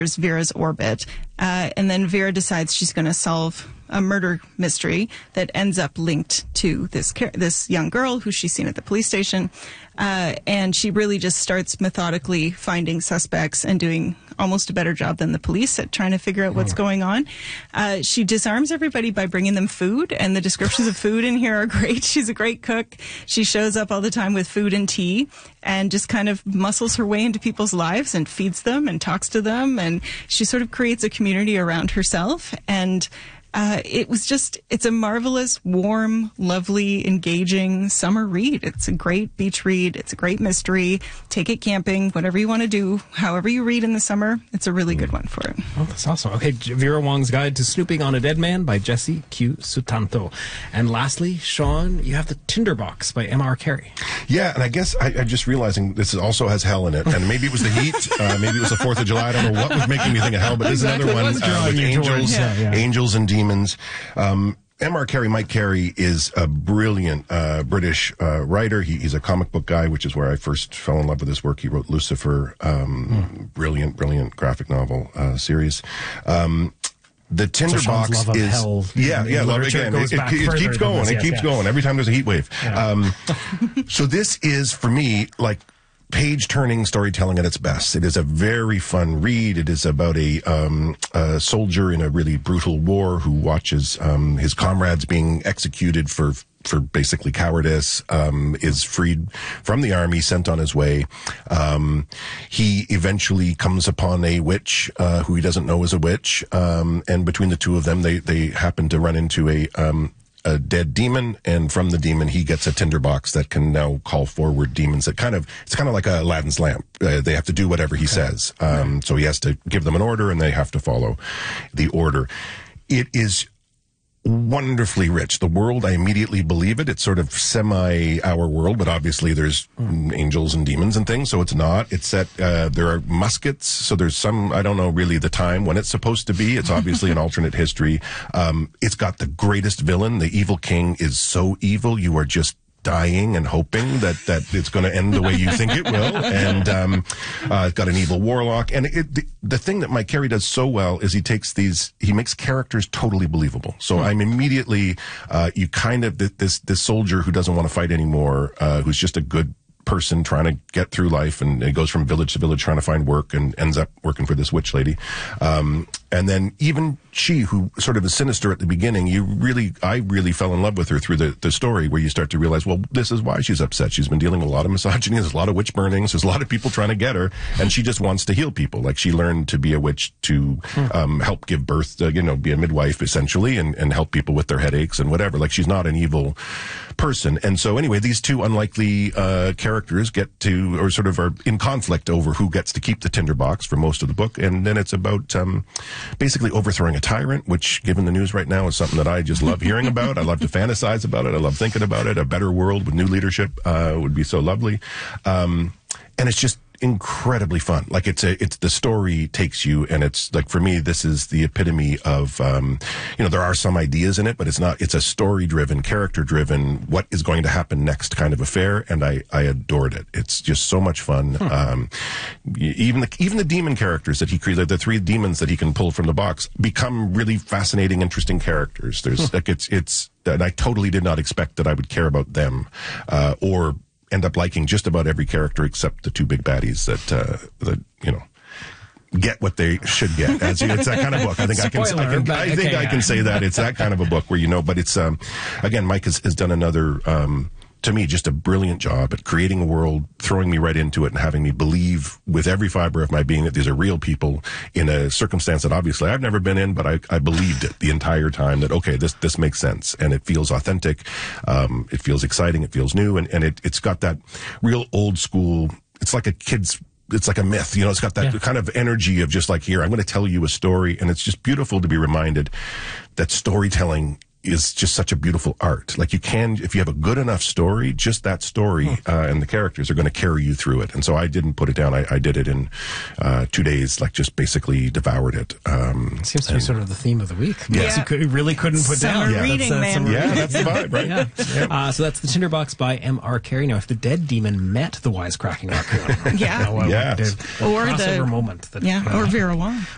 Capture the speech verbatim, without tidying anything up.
Vera's orbit, uh, and then Vera decides she's going to solve a murder mystery that ends up linked to this this young girl who she's seen at the police station, uh, and she really just starts methodically finding suspects and doing almost a better job than the police at trying to figure out what's going on. Uh, she disarms everybody by bringing them food, and the descriptions of food in here are great. She's a great cook. She shows up all the time with food and tea and just kind of muscles her way into people's lives and feeds them and talks to them, and she sort of creates a community around herself. And Uh, it was just, it's a marvelous, warm, lovely, engaging summer read. It's a great beach read. It's a great mystery. Take it camping, whatever you want to do, however you read in the summer. It's a really good one for it. Oh, that's awesome. Okay, Vera Wong's Guide to Snooping on a Dead Man by Jesse Q. Sutanto. And lastly, Sean, you have The Tinderbox by M R Carey. Yeah, and I guess I, I'm just realizing this also has hell in it. And maybe it was the heat. uh, maybe it was the fourth of July. I don't know what was making me think of hell, but there's Exactly. another one What's uh, drawing with you angels, towards- yeah, yeah. angels and demons. Um, M R Carey, Mike Carey, is a brilliant uh, British uh, writer. He, he's a comic book guy, which is where I first fell in love with his work. He wrote Lucifer, um, mm. brilliant, brilliant graphic novel uh, series. Um, The Tinderbox so love is of hell yeah, in yeah, love literature again. goes It, back it, it further keeps than going. this, It yes, keeps yeah. going every time there's a heat wave. Yeah. Um, so this is for me like page-turning storytelling at its best. It is a very fun read. It is about a, um, a soldier in a really brutal war who watches um, his comrades being executed for for basically cowardice, um, is freed from the army, sent on his way. Um, he eventually comes upon a witch, uh, who he doesn't know is a witch. Um, and between the two of them, they, they happen to run into a, um, a dead demon, and from the demon he gets a tinderbox that can now call forward demons. That kind of, it's kind of like a Aladdin's lamp. Uh, they have to do whatever he okay. says. Um, right. So he has to give them an order, and they have to follow the order. It is wonderfully rich. The world, I immediately believe it. It's sort of semi our world, but obviously there's mm. angels and demons and things, so it's not. It's set, uh, there are muskets, so there's some, I don't know really the time when it's supposed to be. It's obviously an alternate history. Um, it's got the greatest villain. The evil king is so evil, you are just dying and hoping that, that it's going to end the way you think it will. And, um, uh, it's got an evil warlock. And it, the, the thing that Mike Carey does so well is he takes these, he makes characters totally believable. So mm. I'm immediately, uh, you kind of, this, this soldier who doesn't want to fight anymore, uh, who's just a good person trying to get through life, and it goes from village to village trying to find work and ends up working for this witch lady. Um, and then even she, who sort of is sinister at the beginning, you really, I really fell in love with her through the, the story, where you start to realize, well, this is why she's upset. She's been dealing with a lot of misogyny. There's a lot of witch burnings. There's a lot of people trying to get her, and she just wants to heal people. Like, she learned to be a witch to, um, help give birth, to, you know, be a midwife essentially, and, and help people with their headaches and whatever. Like, she's not an evil person. And so anyway, these two unlikely, uh, characters get to, or sort of are in conflict over who gets to keep the tinderbox for most of the book. And then it's about, um, basically overthrowing a tyrant, which, given the news right now, is something that I just love hearing about. I love to fantasize about it. I love thinking about it. A better world with new leadership, uh, would be so lovely. Um, and it's just incredibly fun. Like, it's a, it's, the story takes you, and it's like, for me, this is the epitome of, um, you know, there are some ideas in it, but it's not, it's a story driven, character driven, what is going to happen next kind of affair. And I, I adored it. It's just so much fun. Hmm. Um, even the, even the demon characters that he created, the three demons that he can pull from the box, become really fascinating, interesting characters. There's hmm. like, it's, it's, and I totally did not expect that I would care about them, uh, or end up liking just about every character except the two big baddies that, uh, that, you know, get what they should get. As you, it's that kind of book. I think Spoiler, I can, I, can, but, I think okay, I yeah. can say that. It's that kind of a book where, you know, but it's, um, again, Mike has, has done another, um, to me, just a brilliant job at creating a world, throwing me right into it, and having me believe with every fiber of my being that these are real people in a circumstance that obviously I've never been in, but I, I believed it the entire time, that, okay, this, this makes sense, and it feels authentic. Um, it feels exciting. It feels new. And, and it, it's got that real old school, it's like a kid's, it's like a myth, you know, it's got that yeah. kind of energy of just like, here, I'm going to tell you a story. And it's just beautiful to be reminded that storytelling is just such a beautiful art. Like, you can, if you have a good enough story, just that story, uh, and the characters are going to carry you through it. And so I didn't put it down. I, I did it in, uh, two days, like, just basically devoured it. Um, it seems to be sort of the theme of the week. Yeah. yeah. You could, really couldn't put Summer down. Yeah. reading, that's, man. That's yeah, that's the vibe, right? yeah. yeah. Uh, so that's The Tinderbox by M R Carey. Now, if the dead demon met the wisecracking raccoon, yeah, you know, yeah. did, or the moment. That, yeah, uh, or Vera Wong.